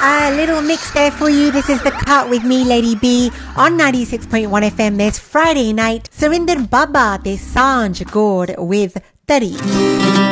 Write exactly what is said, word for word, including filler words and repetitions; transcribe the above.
A little mix there for you. This is The Cut with me, Lady B, on ninety-six point one F M this Friday night. Surinder Baba te Sanj Gaur with thirty.